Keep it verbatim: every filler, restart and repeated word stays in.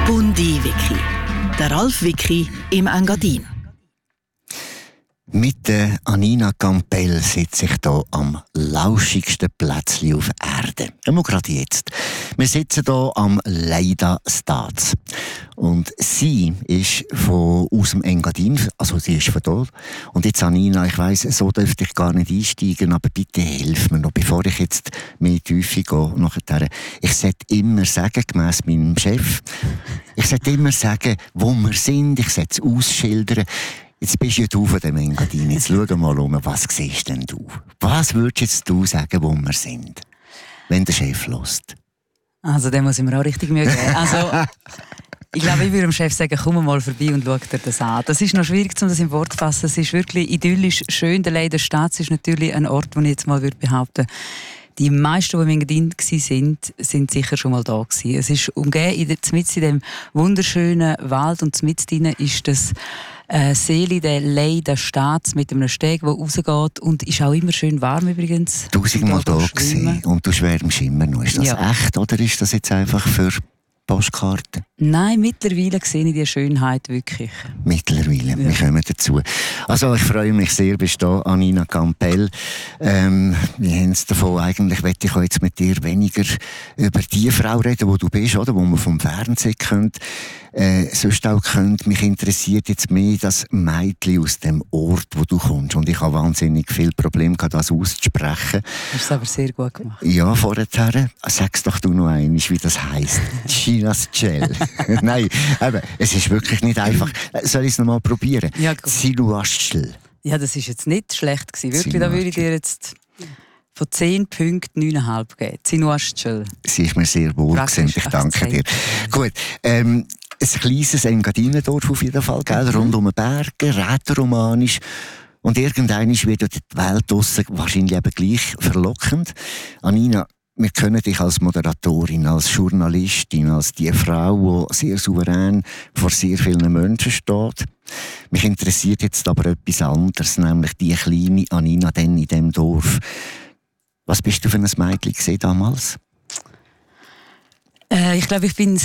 Bundi-Wiki. Der Ralf Wiki im Engadin. Mit der Anina Campbell sitze ich hier am lauschigsten Plätzchen auf Erde. Immer gerade jetzt. Wir sitzen hier am Leida Staats. Und sie ist von, aus dem Engadin, also sie ist von dort. Und jetzt Anina, ich weiss, so dürfte ich gar nicht einsteigen, aber bitte hilf mir noch, bevor ich jetzt mehr Tiefe gehe. Nachher. Ich sollte immer sagen, gemäss meinem Chef, ich sollte immer sagen, wo wir sind, ich sollte es ausschildern. Jetzt bist ja du von dem Engadin. Jetzt schau mal um, was siehst denn du? Was würdest jetzt du sagen, wo wir sind, wenn der Chef hört? Also, den muss ich mir auch richtig Mühe geben. Also, ich glaube, ich würde dem Chef sagen, komm mal vorbei und schau dir das an. Das ist noch schwierig, um das in Wort zu fassen. Es ist wirklich idyllisch schön. Der Leida Staats ist natürlich ein Ort, wo ich jetzt mal behaupten würde, die meisten, die im Engadin waren, sind sicher schon mal da gewesen. Es ist umgeben, mitten in dem wunderschönen Wald und mitten drin ist das äh, Seele, der Leida Staats mit einem Steg, der rausgeht und ist auch immer schön warm übrigens. Tausendmal da gewesen und du schwärmst immer noch. Ist das ja echt oder ist das jetzt einfach für Postkarten? Nein, mittlerweile sehe ich die Schönheit wirklich. Mittlerweile, ja. Wir kommen dazu. Also ich freue mich sehr, bist du da, Anina Campbell. Ähm, wir haben es davon, eigentlich möchte ich jetzt mit dir weniger über die Frau reden, wo du bist, oder, wo man vom Fernsehen kennt. Äh, sonst auch könnt, mich interessiert jetzt mehr das Mädchen aus dem Ort, wo du kommst. Und ich habe wahnsinnig viel Probleme gehabt, das auszusprechen. Hast es aber sehr gut gemacht. Ja, vorher. Sag's doch du noch einmal, wie das heisst. Chinas Gel. Nein, aber es ist wirklich nicht einfach. Soll ich es noch mal probieren? Ja, Sinuaschel. Ja, das war jetzt nicht schlecht gewesen. Wirklich, da würde ich dir jetzt von zehn Punkten neun Komma fünf geben. Sinuaschel. Sie ist mir sehr wohl gewesen. Ich danke dir. Gut, ähm, ein kleines Engadinendorf auf jeden Fall, gell? Mhm. Rund um den Bergen, rätoromanisch. Und irgendwann wird die Welt draussen wahrscheinlich eben gleich verlockend. Anina, wir kennen dich als Moderatorin, als Journalistin, als die Frau, die sehr souverän vor sehr vielen Menschen steht. Mich interessiert jetzt aber etwas anderes, nämlich die kleine Anina denn in diesem Dorf. Was bist du für ein Mädchen gewesen damals? Äh, ich glaube, ich bin